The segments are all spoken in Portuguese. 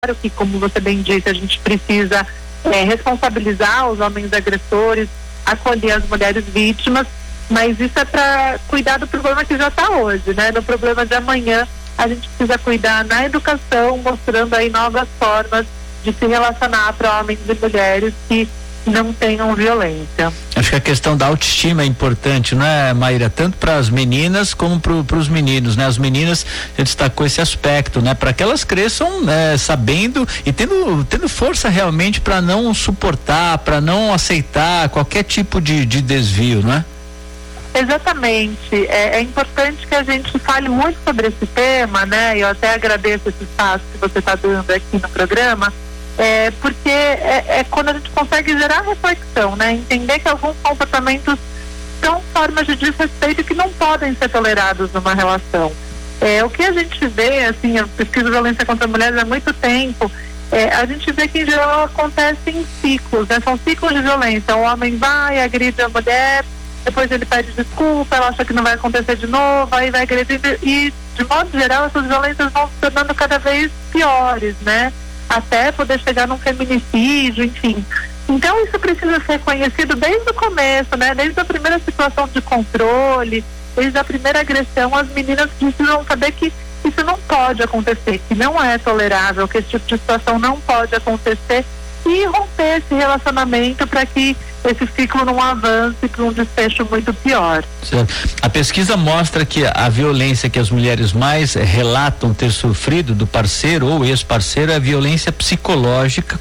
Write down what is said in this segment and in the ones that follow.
que, como você bem disse, a gente precisa responsabilizar os homens agressores, acolher as mulheres vítimas, mas isso é para cuidar do problema que já está hoje, né? Do problema de amanhã, a gente precisa cuidar na educação, mostrando aí novas formas de se relacionar para homens e mulheres que não tenham violência. Acho que a questão da autoestima é importante, não é, Maíra? Tanto para as meninas como para os meninos, né? As meninas, você destacou esse aspecto, né? Para que elas cresçam sabendo e tendo força realmente para não suportar, para não aceitar qualquer tipo de desvio, não é? Exatamente. É importante que a gente fale muito sobre esse tema, né? Eu até agradeço esse espaço que você está dando aqui no programa. Porque é quando a gente consegue gerar reflexão, né? Entender que alguns comportamentos são formas de desrespeito que não podem ser tolerados numa relação. O que a gente vê, assim, eu pesquiso violência contra mulheres há muito tempo, a gente vê que em geral acontece em ciclos, né? São ciclos de violência. O homem vai, agride a mulher, depois ele pede desculpa, ela acha que não vai acontecer de novo, aí vai agredir, e de modo geral essas violências vão se tornando cada vez piores, né? Até poder chegar num feminicídio, enfim. Então isso precisa ser conhecido desde o começo, né? Desde a primeira situação de controle, desde a primeira agressão, as meninas precisam saber que isso não pode acontecer, que não é tolerável, que esse tipo de situação não pode acontecer, e romper esse relacionamento para que esse ciclo não avance para um desfecho muito pior. Certo. A pesquisa mostra que a violência que as mulheres mais relatam ter sofrido do parceiro ou ex-parceiro é a violência psicológica,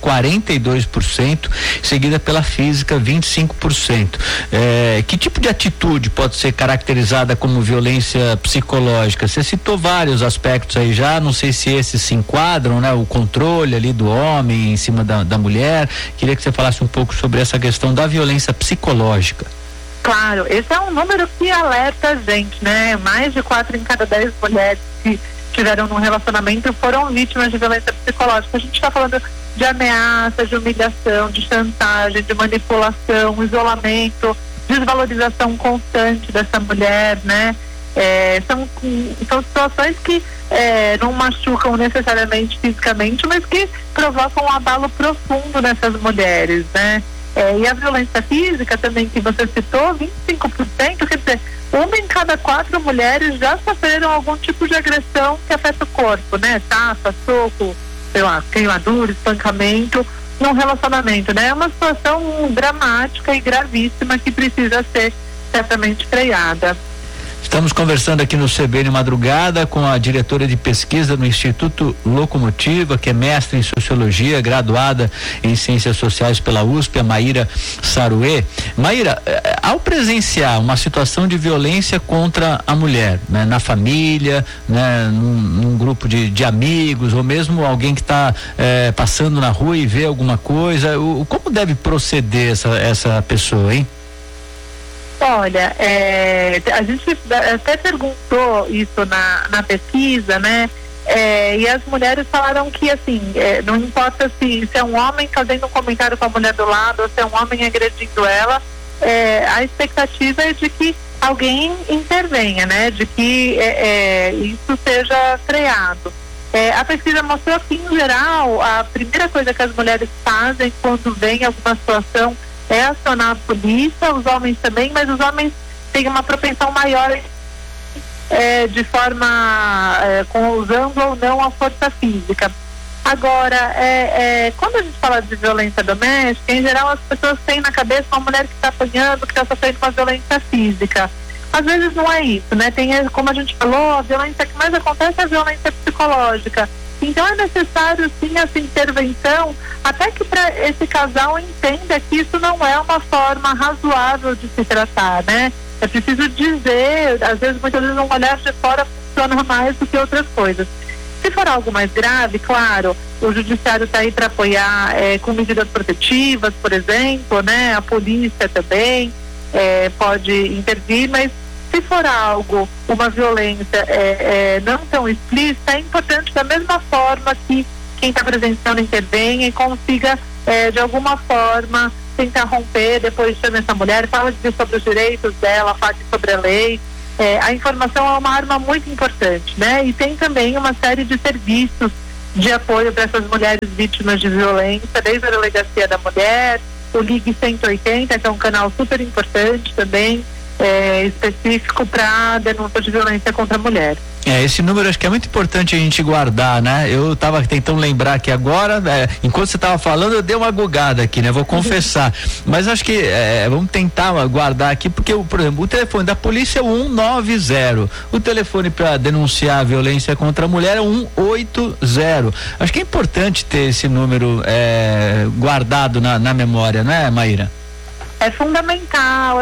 42%, seguida pela física, 25%. Que tipo de atitude pode ser caracterizada como violência psicológica? Você citou vários aspectos aí já, não sei se esses se enquadram, né? O controle ali do homem em cima da mulher. Queria que você falasse um pouco sobre essa questão da violência psicológica. Claro, esse é um número que alerta a gente, né? Mais de 4 em cada 10 mulheres que tiveram num relacionamento foram vítimas de violência psicológica. A gente está falando de ameaça, de humilhação, de chantagem, de manipulação, isolamento, desvalorização constante dessa mulher, né? São situações que não machucam necessariamente fisicamente, mas que provocam um abalo profundo nessas mulheres, né? E a violência física também, que você citou, 25%, quer dizer, 1 em cada 4 mulheres já sofreram algum tipo de agressão que afeta o corpo, né? Tapa, soco, sei lá, queimadura, espancamento num relacionamento, né? É uma situação dramática e gravíssima que precisa ser certamente freada. Estamos conversando aqui no CBN Madrugada com a diretora de pesquisa no Instituto Locomotiva, que é mestre em Sociologia, graduada em Ciências Sociais pela USP, a Maíra Saruê. Maíra, ao presenciar uma situação de violência contra a mulher, né, na família, né, num grupo de amigos, ou mesmo alguém que está passando na rua e vê alguma coisa, como deve proceder essa pessoa, hein? Olha, a gente até perguntou isso na pesquisa, né? E as mulheres falaram que, assim, não importa se é um homem fazendo um comentário com a mulher do lado ou se é um homem agredindo ela, a expectativa é de que alguém intervenha, né? De que isso seja freado. A pesquisa mostrou que, em geral, a primeira coisa que as mulheres fazem quando vem alguma situação é acionar a polícia, os homens também, mas os homens têm uma propensão maior de forma usando ou não a força física. Agora, quando a gente fala de violência doméstica, em geral as pessoas têm na cabeça uma mulher que está apanhando, que está sofrendo uma violência física. Às vezes não é isso, né? Tem, como a gente falou, a violência que mais acontece é a violência psicológica. Então é necessário sim essa intervenção, até que para esse casal entenda que isso não é uma forma razoável de se tratar, né? É preciso dizer, muitas vezes um olhar de fora funciona mais do que outras coisas. Se for algo mais grave, claro, o judiciário está aí para apoiar com medidas protetivas, por exemplo, né? A polícia também pode intervir, mas se for algo, uma violência não tão explícita, é importante da mesma forma que quem está presenciando intervenha e consiga, de alguma forma, tentar romper, depois chama essa mulher, fala sobre os direitos dela, fala sobre a lei. A informação é uma arma muito importante, né? E tem também uma série de serviços de apoio para essas mulheres vítimas de violência, desde a Delegacia da Mulher, o Ligue 180, que é um canal super importante também, específico para denúncia de violência contra a mulher. Esse número acho que é muito importante a gente guardar, né? Eu estava tentando lembrar aqui agora, enquanto você estava falando, eu dei uma gugada aqui, né? Vou confessar. Mas acho que vamos tentar guardar aqui, porque, por exemplo, o telefone da polícia é o 190. O telefone para denunciar a violência contra a mulher é 180. Acho que é importante ter esse número guardado na memória, não é, Maíra? É fundamental.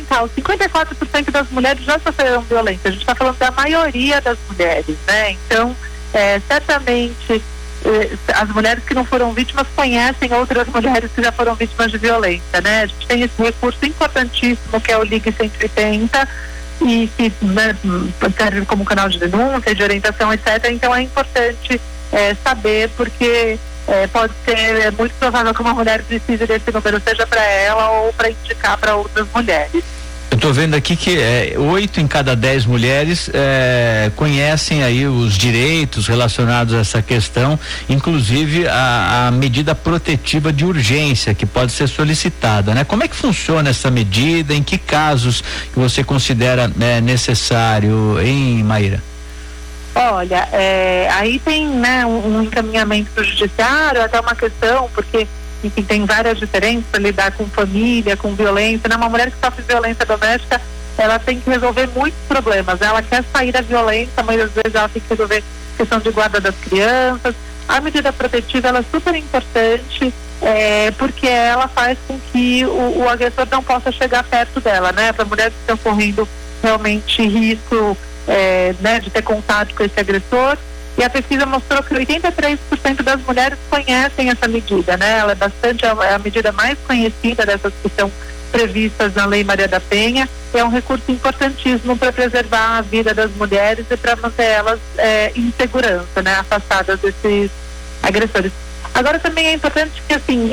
54% das mulheres já sofreram violência. A gente está falando da maioria das mulheres, né? Então, certamente, as mulheres que não foram vítimas conhecem outras mulheres que já foram vítimas de violência, né? A gente tem esse recurso importantíssimo que é o Ligue 180 e que, né, serve como canal de denúncia, de orientação, etc. Então, é importante saber, porque pode ser muito provável que uma mulher precise desse número, seja para ela ou para indicar para outras mulheres. Eu estou vendo aqui que 8 em cada 10 mulheres conhecem aí os direitos relacionados a essa questão, inclusive a medida protetiva de urgência que pode ser solicitada, né? Como é que funciona essa medida? Em que casos que você considera necessário, hein, Maíra? Olha, aí tem, né, um encaminhamento para o judiciário, até uma questão, porque enfim, tem várias diferenças para lidar com família, com violência, né? Uma mulher que sofre violência doméstica, ela tem que resolver muitos problemas, ela quer sair da violência, mas às vezes ela tem que resolver questão de guarda das crianças. A medida protetiva, ela é super importante, porque ela faz com que o agressor não possa chegar perto dela, né? Para mulheres que estão correndo realmente risco né, de ter contato com esse agressor. E a pesquisa mostrou que 83% das mulheres conhecem essa medida, né? Ela é a medida mais conhecida dessas que são previstas na Lei Maria da Penha. É um recurso importantíssimo para preservar a vida das mulheres e para manter elas em segurança, né? Afastadas desses agressores. Agora também é importante que, assim,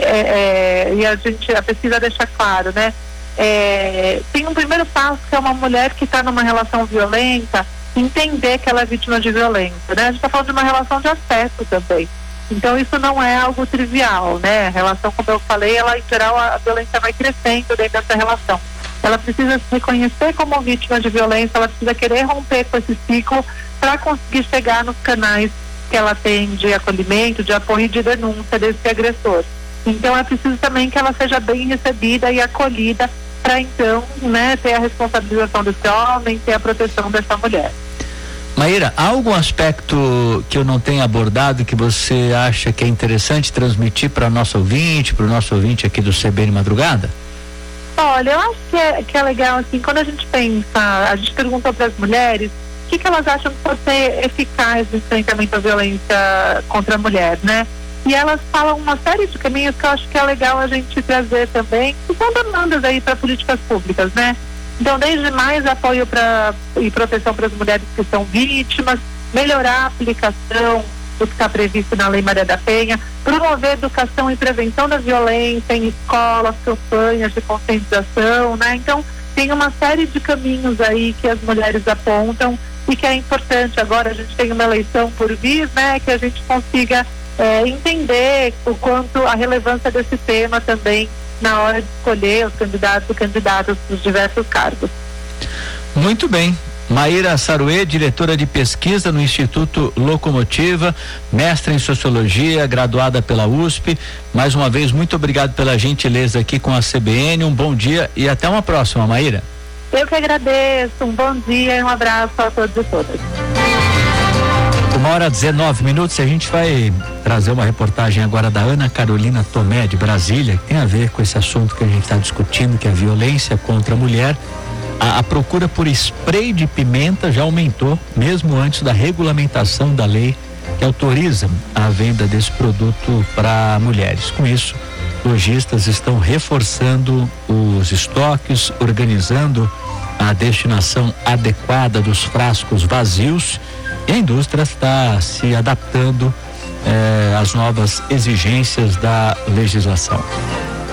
e a pesquisa deixa claro, né? Tem um primeiro passo, que é uma mulher que está numa relação violenta, entender que ela é vítima de violência, né? A gente está falando de uma relação de afeto também. Então isso não é algo trivial, né? A relação, como eu falei, ela em geral a violência vai crescendo dentro dessa relação. Ela precisa se reconhecer como vítima de violência, ela precisa querer romper com esse ciclo para conseguir chegar nos canais que ela tem de acolhimento, de apoio e de denúncia desse agressor. Então é preciso também que ela seja bem recebida e acolhida para então, né, ter a responsabilização desse homem, ter a proteção dessa mulher. Maíra, há algum aspecto que eu não tenha abordado que você acha que é interessante transmitir para nosso ouvinte, para o nosso ouvinte aqui do CBN Madrugada? Olha, eu acho que é legal, assim, quando a gente pensa, a gente perguntou para as mulheres o que elas acham que pode ser eficaz no enfrentamento à violência contra a mulher, né? E elas falam uma série de caminhos que eu acho que é legal a gente trazer também, que são demandas aí para políticas públicas, né? Então, desde mais apoio e proteção para as mulheres que são vítimas, melhorar a aplicação do que está previsto na Lei Maria da Penha, promover educação e prevenção da violência em escolas, campanhas de conscientização, né? Então, tem uma série de caminhos aí que as mulheres apontam e que é importante. Agora a gente tem uma eleição por vir, né? Que a gente consiga entender o quanto a relevância desse tema também na hora de escolher os candidatos e candidatas para os diversos cargos. Muito bem. Maíra Saruê, diretora de pesquisa no Instituto Locomotiva, mestra em Sociologia, graduada pela USP. Mais uma vez, muito obrigado pela gentileza aqui com a CBN. Um bom dia e até uma próxima, Maíra. Eu que agradeço. Um bom dia e um abraço a todos e todas. 1h19. A gente vai trazer uma reportagem agora da Ana Carolina Tomé, de Brasília, que tem a ver com esse assunto que a gente está discutindo, que é a violência contra a mulher. A procura por spray de pimenta já aumentou, mesmo antes da regulamentação da lei que autoriza a venda desse produto para mulheres. Com isso, lojistas estão reforçando os estoques, organizando a destinação adequada dos frascos vazios, e a indústria está se adaptando às novas exigências da legislação.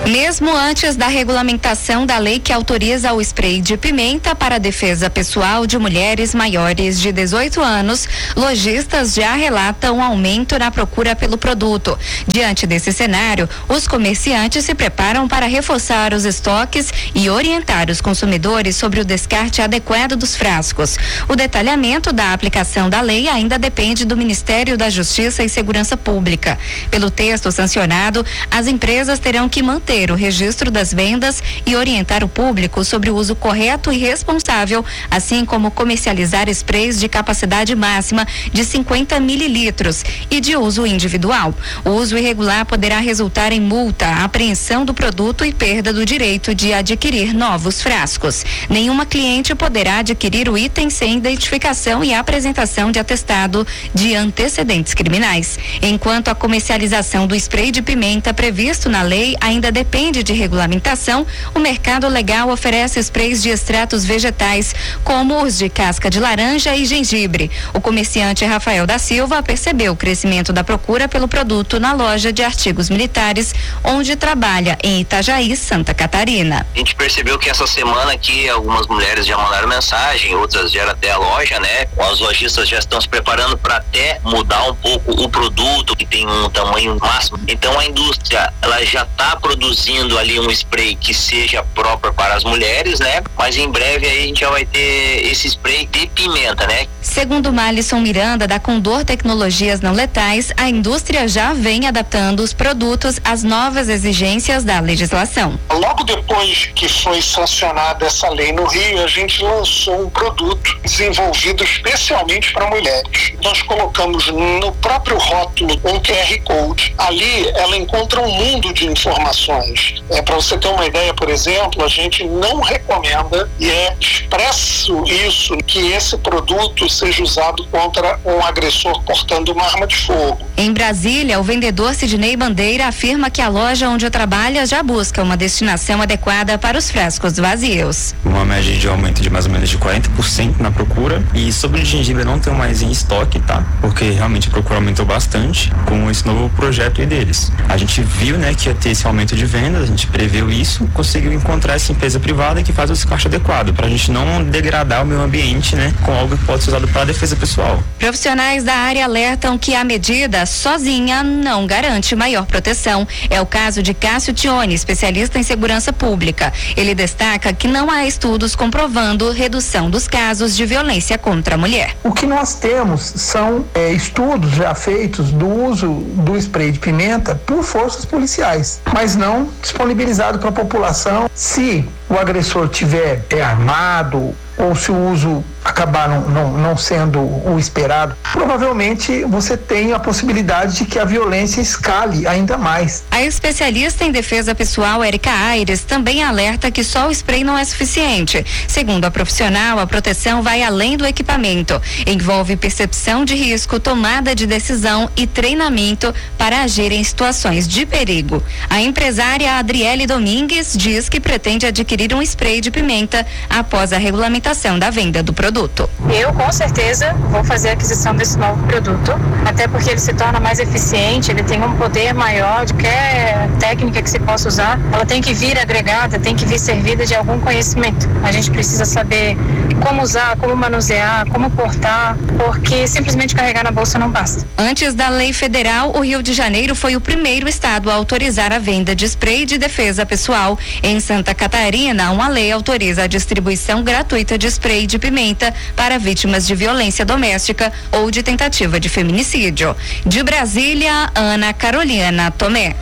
Mesmo antes da regulamentação da lei que autoriza o spray de pimenta para a defesa pessoal de mulheres maiores de 18 anos, lojistas já relatam um aumento na procura pelo produto. Diante desse cenário, os comerciantes se preparam para reforçar os estoques e orientar os consumidores sobre o descarte adequado dos frascos. O detalhamento da aplicação da lei ainda depende do Ministério da Justiça e Segurança Pública. Pelo texto sancionado, as empresas terão que manter o registro das vendas e orientar o público sobre o uso correto e responsável, assim como comercializar sprays de capacidade máxima de 50 mililitros e de uso individual. O uso irregular poderá resultar em multa, apreensão do produto e perda do direito de adquirir novos frascos. Nenhuma cliente poderá adquirir o item sem identificação e apresentação de atestado de antecedentes criminais. Enquanto a comercialização do spray de pimenta previsto na lei ainda depende de regulamentação, o mercado legal oferece sprays de extratos vegetais, como os de casca de laranja e gengibre. O comerciante Rafael da Silva percebeu o crescimento da procura pelo produto na loja de artigos militares, onde trabalha em Itajaí, Santa Catarina. A gente percebeu que essa semana aqui algumas mulheres já mandaram mensagem, outras já até a loja, né? Os lojistas já estão se preparando para até mudar um pouco o produto, que tem um tamanho máximo. Então a indústria, ela já está produzindo ali um spray que seja próprio para as mulheres, né? Mas em breve aí a gente já vai ter esse spray de pimenta, né? Segundo Malisson Miranda, da Condor Tecnologias Não Letais, a indústria já vem adaptando os produtos às novas exigências da legislação. Logo depois que foi sancionada essa lei no Rio, a gente lançou um produto desenvolvido especialmente para mulheres. Nós colocamos no próprio rótulo um QR Code. Ali ela encontra um mundo de informações. Para você ter uma ideia, por exemplo, a gente não recomenda, e é expresso isso, que esse produto seja usado contra um agressor portando uma arma de fogo. Em Brasília, o vendedor Sidney Bandeira afirma que a loja onde trabalha já busca uma destinação adequada para os frascos vazios. Uma média de aumento de mais ou menos de 40% na procura, e sobre o gengibre não tem mais em estoque, tá? Porque realmente a procura aumentou bastante com esse novo projeto aí deles. A gente viu, né, que ia ter esse aumento de vendas, a gente preveu isso, conseguiu encontrar essa empresa privada que faz o descarte adequado, para a gente não degradar o meio ambiente, né, com algo que pode ser usado para a defesa pessoal. Profissionais da área alertam que a medida sozinha não garante maior proteção. É o caso de Cássio Tione, especialista em segurança pública. Ele destaca que não há estudos comprovando redução dos casos de violência contra a mulher. O que nós temos são estudos já feitos do uso do spray de pimenta por forças policiais, mas não disponibilizado para a população. Se o agressor tiver armado ou se o uso acabar não sendo o esperado, provavelmente você tem a possibilidade de que a violência escale ainda mais. A especialista em defesa pessoal, Érica Aires, também alerta que só o spray não é suficiente. Segundo a profissional, a proteção vai além do equipamento. Envolve percepção de risco, tomada de decisão e treinamento para agir em situações de perigo. A empresária Adriele Domingues diz que pretende adquirir um spray de pimenta após a regulamentação da venda do produto. Eu, com certeza, vou fazer a aquisição desse novo produto, até porque ele se torna mais eficiente, ele tem um poder maior de qualquer técnica que se possa usar. Ela tem que vir agregada, tem que vir servida de algum conhecimento. A gente precisa saber como usar, como manusear, como portar, porque simplesmente carregar na bolsa não basta. Antes da lei federal, o Rio de Janeiro foi o primeiro estado a autorizar a venda de spray de defesa pessoal. Em Santa Catarina, uma lei autoriza a distribuição gratuita de spray de pimenta para vítimas de violência doméstica ou de tentativa de feminicídio. De Brasília, Ana Carolina Tomé.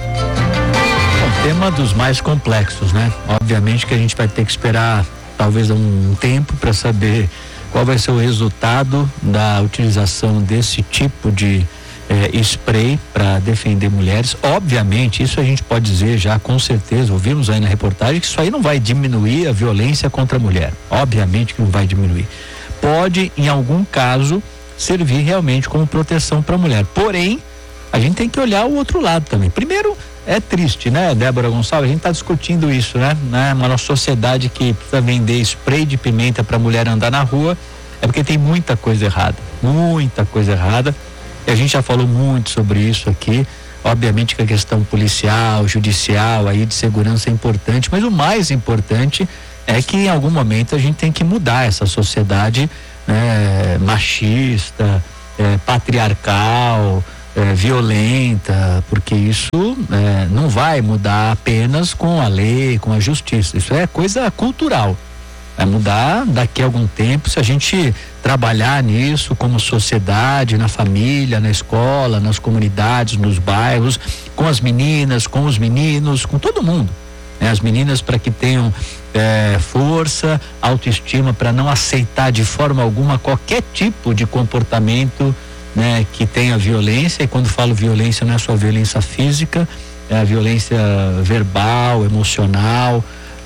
Tema dos mais complexos, né? Obviamente que a gente vai ter que esperar talvez um tempo para saber qual vai ser o resultado da utilização desse tipo de spray para defender mulheres. Obviamente, isso a gente pode dizer já com certeza, ouvimos aí na reportagem, que isso aí não vai diminuir a violência contra a mulher. Obviamente que não vai diminuir. Pode, em algum caso, servir realmente como proteção para a mulher. Porém, a gente tem que olhar o outro lado também. Primeiro, é triste, né, Débora Gonçalves? A gente está discutindo isso, né? Uma sociedade que precisa vender spray de pimenta para a mulher andar na rua, é porque tem muita coisa errada. Muita coisa errada. E a gente já falou muito sobre isso aqui. Obviamente que a questão policial, judicial, aí de segurança é importante, mas o mais importante é que em algum momento a gente tem que mudar essa sociedade, né, machista, patriarcal, violenta, porque isso não vai mudar apenas com a lei, com a justiça. Isso é coisa cultural. Vai mudar daqui a algum tempo se a gente trabalhar nisso como sociedade, na família, na escola, nas comunidades, nos bairros, com as meninas, com os meninos, com todo mundo. As meninas para que tenham força, autoestima, para não aceitar de forma alguma qualquer tipo de comportamento, né, que tenha violência. E quando falo violência, não é só violência física, é a violência verbal, emocional,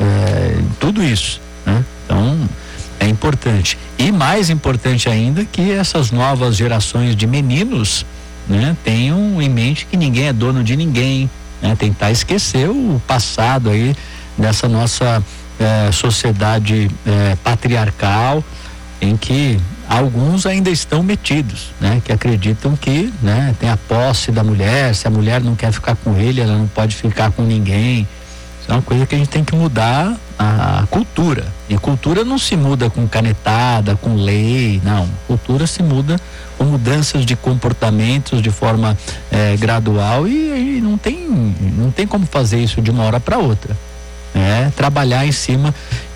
tudo isso, né? Então é importante, e mais importante ainda que essas novas gerações de meninos, né, tenham em mente que ninguém é dono de ninguém, né? Tentar esquecer o passado aí dessa nossa sociedade patriarcal, em que alguns ainda estão metidos, né? Que acreditam que, né, tem a posse da mulher, se a mulher não quer ficar com ele, ela não pode ficar com ninguém. Isso é uma coisa que a gente tem que mudar a cultura. E cultura não se muda com canetada, com lei, não. Cultura se muda com mudanças de comportamentos de forma gradual, e não tem como fazer isso de uma hora para outra. Trabalhar em cima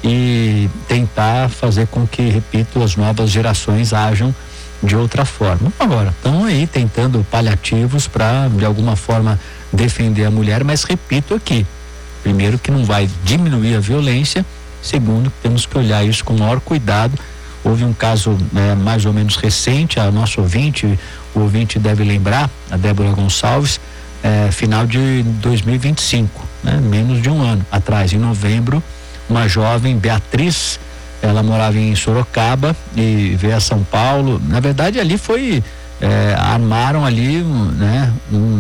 e tentar fazer com que, repito, as novas gerações ajam de outra forma. Agora, estão aí tentando paliativos para, de alguma forma, defender a mulher, mas repito aqui, primeiro, que não vai diminuir a violência, segundo, que temos que olhar isso com o maior cuidado. Houve um caso mais ou menos recente, a nossa o ouvinte deve lembrar, a Débora Gonçalves, final de 2025, né? Menos de um ano atrás, em novembro, uma jovem, Beatriz, ela morava em Sorocaba e veio a São Paulo. Na verdade, ali foi, armaram ali, né,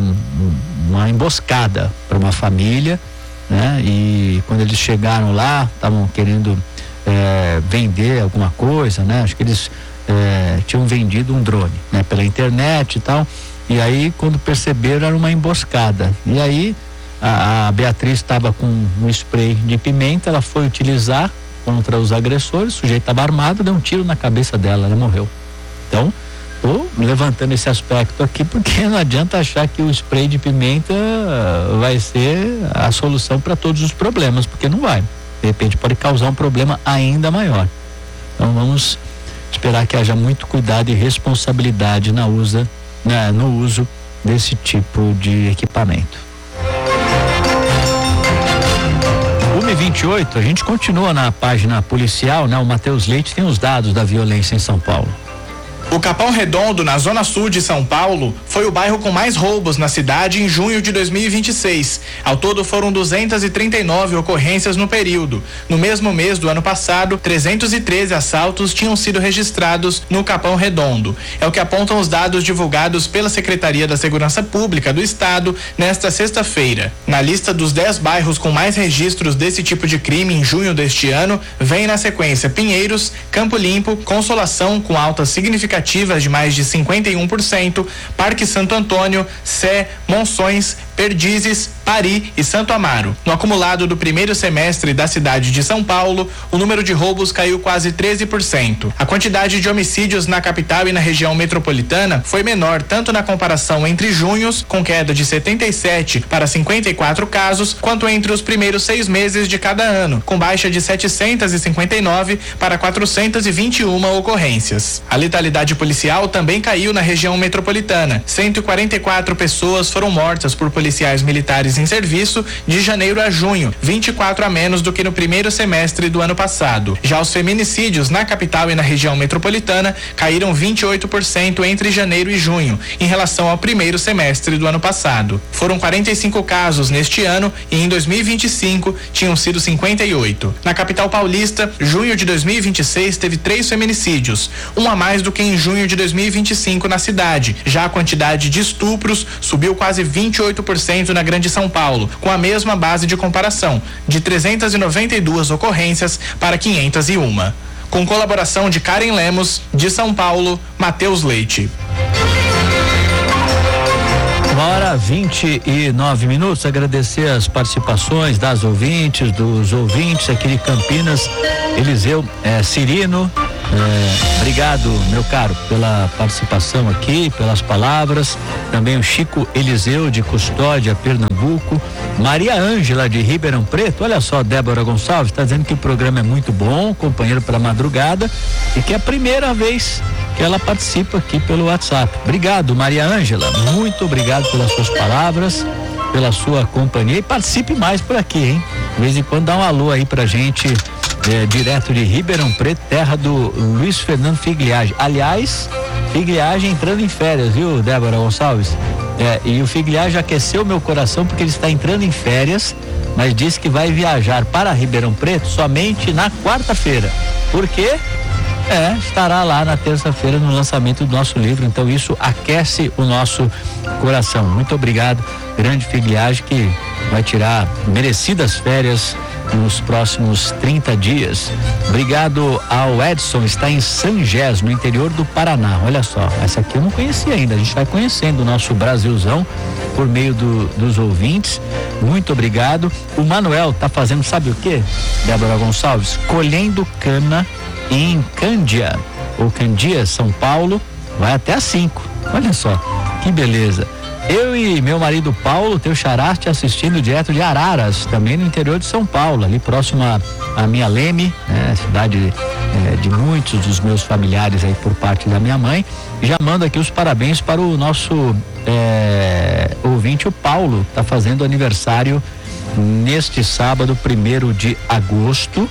uma emboscada para uma família, né? E quando eles chegaram lá, estavam querendo vender alguma coisa, né? Acho que eles tinham vendido um drone, né, pela internet e tal. E aí, quando perceberam, era uma emboscada. E aí, a Beatriz estava com um spray de pimenta, ela foi utilizar contra os agressores, o sujeito estava armado, deu um tiro na cabeça dela, ela morreu. Então, tô levantando esse aspecto aqui, porque não adianta achar que o spray de pimenta vai ser a solução para todos os problemas, porque não vai. De repente pode causar um problema ainda maior. Então vamos esperar que haja muito cuidado e responsabilidade no uso desse tipo de equipamento. 1h28, a gente continua na página policial, né? O Matheus Leite tem os dados da violência em São Paulo. O Capão Redondo, na zona sul de São Paulo, foi o bairro com mais roubos na cidade em junho de 2026. Ao todo foram 239 ocorrências no período. No mesmo mês do ano passado, 313 assaltos tinham sido registrados no Capão Redondo. É o que apontam os dados divulgados pela Secretaria da Segurança Pública do Estado nesta sexta-feira. Na lista dos 10 bairros com mais registros desse tipo de crime em junho deste ano, vem na sequência Pinheiros, Campo Limpo, Consolação, com altas significativas de mais de 51%, Parque Santo Antônio, Sé, Monções, Perdizes, Pari e Santo Amaro. No acumulado do primeiro semestre da cidade de São Paulo, o número de roubos caiu quase 13%. A quantidade de homicídios na capital e na região metropolitana foi menor tanto na comparação entre junhos, com queda de 77 para 54 casos, quanto entre os primeiros 6 meses de cada ano, com baixa de 759 para 421 ocorrências. A letalidade policial também caiu na região metropolitana. 144 pessoas foram mortas por policiais militares em serviço de janeiro a junho, 24 a menos do que no primeiro semestre do ano passado. Já os feminicídios na capital e na região metropolitana caíram 28% entre janeiro e junho, em relação ao primeiro semestre do ano passado. Foram 45 casos neste ano e em 2025 tinham sido 58. Na capital paulista, junho de 2026 teve 3 feminicídios, um a mais do que em junho de 2025 na cidade. Já a quantidade de estupros subiu quase 28% na Grande São Paulo, com a mesma base de comparação, de 392 ocorrências para 501. Com colaboração de Karen Lemos, de São Paulo, Matheus Leite. 1h29. Agradecer as participações das ouvintes, dos ouvintes aqui de Campinas. Eliseu Cirino, obrigado, meu caro, pela participação aqui, pelas palavras. Também o Chico Eliseu de Custódia, Pernambuco. Maria Ângela de Ribeirão Preto. Olha só, Débora Gonçalves está dizendo que o programa é muito bom, companheiro para madrugada, e que é a primeira vez que ela participa aqui pelo WhatsApp. Obrigado, Maria Ângela, muito obrigado pelas suas palavras, pela sua companhia, e participe mais por aqui, hein? De vez em quando dá um alô aí pra gente, direto de Ribeirão Preto, terra do Luiz Fernando Figliage. Aliás, Figliage entrando em férias, viu, Débora Gonçalves? E o Figliage aqueceu meu coração porque ele está entrando em férias, mas disse que vai viajar para Ribeirão Preto somente na quarta-feira. Por quê? Estará lá na terça-feira no lançamento do nosso livro, então isso aquece o nosso coração. Muito obrigado, grande Figliage, que vai tirar merecidas férias nos próximos 30 dias. Obrigado ao Edson, está em Sangés, no interior do Paraná. Olha só, essa aqui eu não conhecia ainda, a gente vai conhecendo o nosso Brasilzão por meio dos ouvintes. Muito obrigado. O Manuel tá fazendo, sabe o quê, Débora Gonçalves? Colhendo cana em Cândia, ou Candia, São Paulo, vai até às 5. Olha só, que beleza. Eu e meu marido Paulo, teu xará, te assistindo direto de Araras, também no interior de São Paulo, ali próximo a minha Leme, cidade de muitos dos meus familiares aí por parte da minha mãe. Já mando aqui os parabéns para o nosso ouvinte, o Paulo, tá fazendo aniversário neste sábado, 1º de agosto.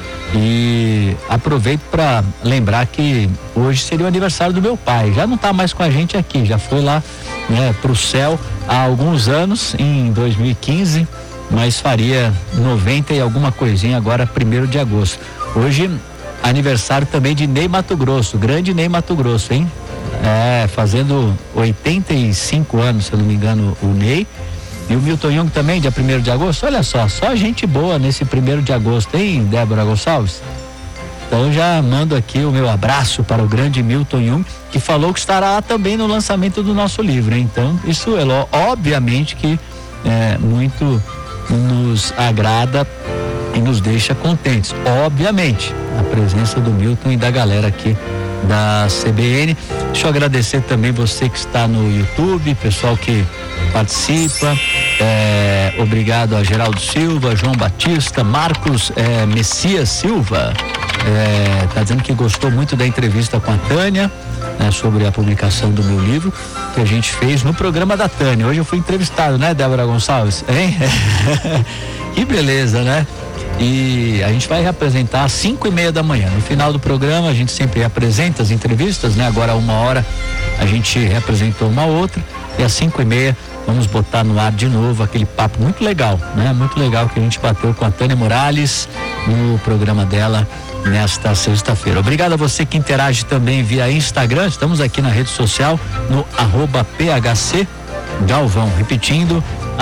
E aproveito para lembrar que hoje seria o aniversário do meu pai. Já não está mais com a gente aqui, já foi lá pro céu há alguns anos, em 2015, mas faria 90 e alguma coisinha agora, 1º de agosto. Hoje, aniversário também de Ney Mato Grosso, grande Ney Mato Grosso, hein? Fazendo 85 anos, se eu não me engano, o Ney. E o Milton Jung também, dia 1º de agosto. Olha só gente boa nesse 1º de agosto, hein, Débora Gonçalves? Então já mando aqui o meu abraço para o grande Milton Jung, que falou que estará lá também no lançamento do nosso livro, hein? Então isso é obviamente que muito nos agrada e nos deixa contentes. Obviamente, a presença do Milton e da galera aqui da CBN. Deixa eu agradecer também você que está no YouTube, pessoal que participa. Obrigado a Geraldo Silva, João Batista, Marcos Messias Silva, tá dizendo que gostou muito da entrevista com a Tânia, sobre a publicação do meu livro que a gente fez no programa da Tânia. Hoje eu fui entrevistado, né, Débora Gonçalves? Hein? Que beleza, né? E a gente vai reapresentar às 5:30 da manhã. No final do programa a gente sempre apresenta as entrevistas, né? Agora 1h a gente reapresentou uma outra, e às 5:30 vamos botar no ar de novo aquele papo muito legal, né? Muito legal que a gente bateu com a Tânia Morales no programa dela nesta sexta-feira. Obrigado a você que interage também via Instagram. Estamos aqui na rede social no @PHC Galvão, repetindo,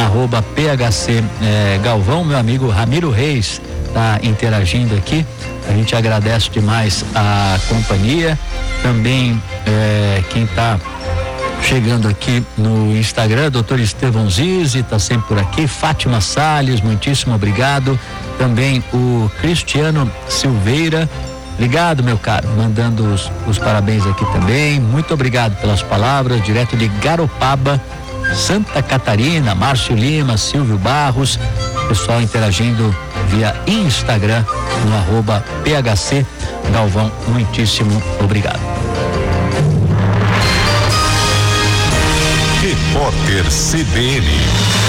@PHC Galvão. Meu amigo Ramiro Reis está interagindo aqui, a gente agradece demais a companhia. Também quem está chegando aqui no Instagram, Dr. Estevão Zizi está sempre por aqui, Fátima Salles, muitíssimo obrigado. Também o Cristiano Silveira, obrigado, meu caro, mandando os parabéns aqui também. Muito obrigado pelas palavras, direto de Garopaba, Santa Catarina. Márcio Lima, Silvio Barros, pessoal interagindo via Instagram no @PHC Galvão, muitíssimo obrigado. Repórter CBN.